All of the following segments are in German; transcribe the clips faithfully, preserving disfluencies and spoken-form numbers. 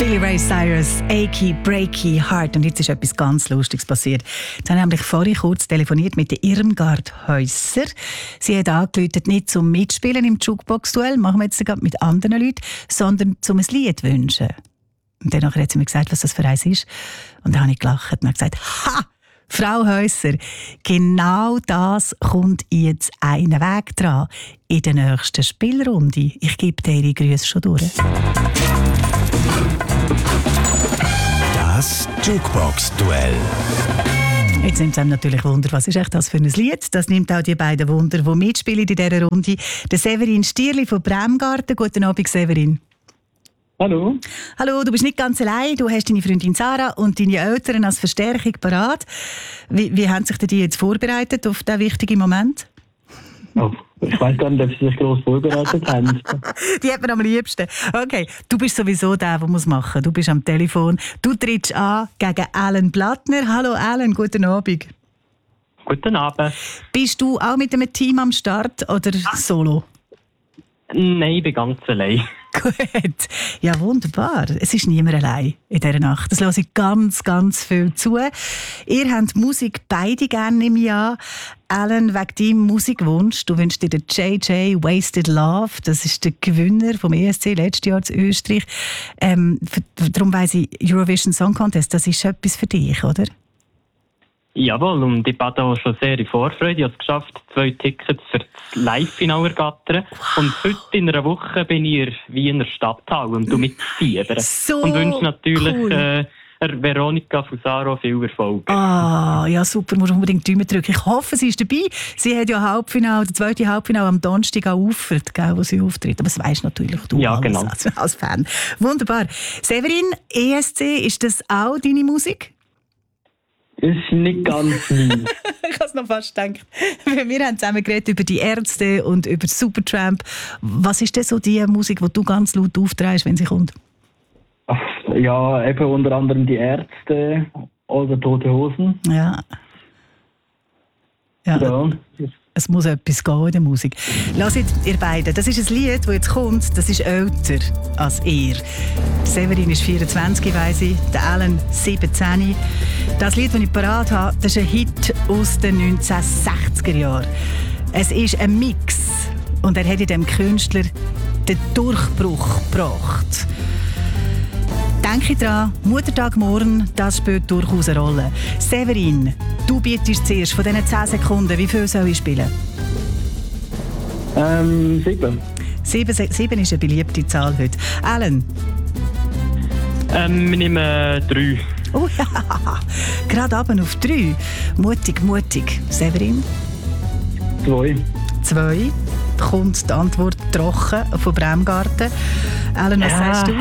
Billy Ray Cyrus, Achy Breaky Heart. Und jetzt ist etwas ganz Lustiges passiert. Jetzt habe ich nämlich vorhin kurz telefoniert mit der Irmgard Häusser. Sie hat angerufen, nicht zum Mitspielen im Jukebox-Duell, machen wir jetzt gerade mit anderen Leuten, sondern zum ein Lied wünschen. Und dann hat sie mir gesagt, was das für eins ist. Und dann habe ich gelacht und habe gesagt, ha! Frau Häusser, genau das kommt jetzt einen Weg dran in der nächsten Spielrunde. Ich gebe dir Ihre Grüße schon durch. Das Jukebox-Duell. Jetzt nimmt es einem natürlich Wunder, was ist echt das für ein Lied? Das nimmt auch die beiden Wunder, die mitspielen in dieser Runde. Der Severin Stierli von Bremgarten. Guten Abend, Severin. Hallo. Hallo, du bist nicht ganz allein. Du hast deine Freundin Sarah und deine Eltern als Verstärkung parat. Wie, wie haben sich die jetzt vorbereitet auf diesen wichtigen Moment? Oh, ich weiss gar nicht, ob sie sich gross vorbereitet haben. Die hat man am liebsten. Okay, du bist sowieso der, der muss machen. Du bist am Telefon. Du trittst an gegen Alan Blattner. Hallo Alan, guten Abend. Guten Abend. Bist du auch mit einem Team am Start oder solo? Nein, ich bin ganz allein. Gut, ja wunderbar. Es ist niemand allein in dieser Nacht. Das höre ich ganz, ganz viel zu. Ihr habt Musik beide gerne im Jahr. Alan, wegen deinem Musikwunsch, du wünschst dir den J J Wasted Love. Das ist der Gewinner vom E S C letztes Jahr in Österreich. Ähm, darum weiss ich, Eurovision Song Contest, das ist etwas für dich, oder? Jawohl, und ich bin auch schon sehr in Vorfreude. Ich habe es geschafft, zwei Tickets für das Live-Finale ergattern. Wow. Und heute in einer Woche bin ich in der Wiener Stadthalle und mitfiebern. So und wünsche natürlich cool. äh, Veronika Fusaro viel Erfolg. Ah, ja super, musst unbedingt die Daumen drücken. Ich hoffe, sie ist dabei. Sie hat ja Halbfinale, das zweite Halbfinale am Donnerstag auch auftritt, gell, wo sie auftritt. Aber das weisst natürlich du ja, alles genau. als, als Fan. Wunderbar. Severin, E S C, ist das auch deine Musik? Ist nicht ganz meins. Ich habe es noch fast gedacht. Wir haben zusammen geredet über die Ärzte und über Supertramp. Was ist denn so die Musik, die du ganz laut aufträgst, wenn sie kommt? Ja, eben unter anderem die Ärzte oder Tote Hosen. Ja. Ja. Ja. Es muss etwas gehen in der Musik. Lasst ihr beiden, das ist ein Lied, das jetzt kommt, das ist älter als ihr. Severin ist vierundzwanzig, weiss ich, der Alan siebzehn. Das Lied, das ich parat habe, das ist ein Hit aus den neunzehnhundertsechziger Jahren. Es ist ein Mix und er hat in diesem Künstler den Durchbruch gebracht. Denke dran, Muttertag morgen, das spielt durchaus eine Rolle. Severin, du bietest zuerst von diesen zehn Sekunden. Wie viel soll ich spielen? Ähm, sieben. Sieben, sieben ist eine beliebte Zahl heute. Alan? Ähm, wir nehmen drei. Oh ja, gerade runter auf drei. Mutig, mutig. Severin? Zwei. Zwei. Kommt die Antwort trocken von Bremgarten. Alan, was ja. sagst du?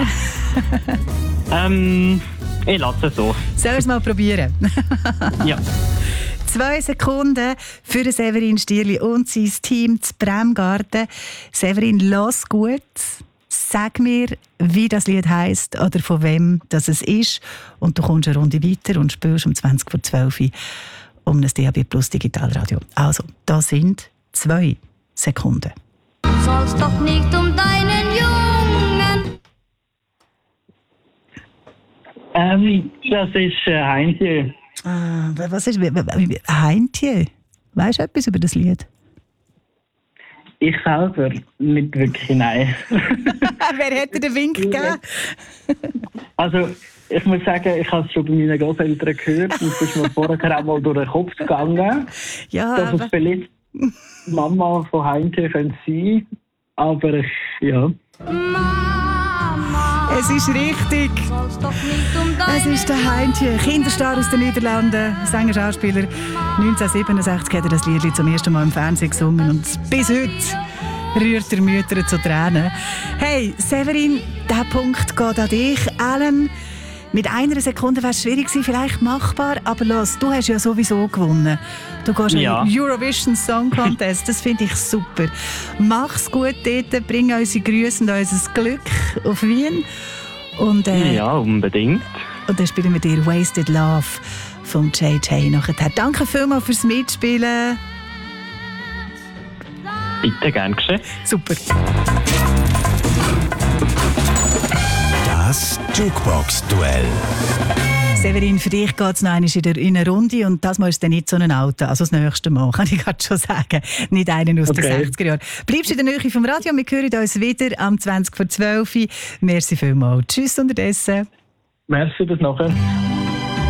ähm, ich lasse es so. Soll ich es mal probieren? Ja. Zwei Sekunden für Severin Stierli und sein Team zu Bremgarten. Severin, lass gut. Sag mir, wie das Lied heisst oder von wem das es ist. Und du kommst eine Runde weiter und spielst um zwanzig vor zwölf um ein D A B Plus Digitalradio. Also, da sind zwei Sekunden. Du sollst doch nicht um deinen Jungen. Ähm, das ist äh, Heintje. Ah, was ist Heintje? Weißt du etwas über das Lied? Ich selber nicht wirklich, nein. Wer hätte den Wink gegeben? Also, ich muss sagen, ich habe es schon bei meinen Großeltern gehört. Das ist mir vorher auch mal durch den Kopf gegangen. Ja, dass es vielleicht Mama von Heintje könnte sein. Aber ich, ja. Mama, es ist richtig. du sollst doch nicht um deinen Es ist der Heintje, Kinderstar aus den Niederlanden, Sänger, Schauspieler. neunzehnhundertsiebenundsechzig hat er das Lied zum ersten Mal im Fernsehen gesungen und bis heute rührt er Mütter zu Tränen. Hey, Severin, dieser Punkt geht an dich. Alan, mit einer Sekunde wäre es schwierig gewesen, vielleicht machbar, aber los, du hast ja sowieso gewonnen. Du gehst ja. in den Eurovision Song Contest, das finde ich super. Mach's gut dort, bring unsere Grüße und unser Glück auf Wien. Und, äh, ja, unbedingt. Und dann spielen wir dir «Wasted Love» vom J J nachher. Danke vielmals fürs Mitspielen. Bitte, gern geschehen. Super. Das Jukebox-Duell. Severin, für dich geht es noch einmal in, der, in eine Runde und das Mal ist dann nicht so ein Auto. Also das nächste Mal, kann ich gerade schon sagen. Nicht einen aus okay. den sechziger Jahren. Bleibst in der Nähe vom Radio, wir hören uns wieder am zwanzig vor zwölf. Merci vielmals. Tschüss unterdessen. Merci, bis nachher.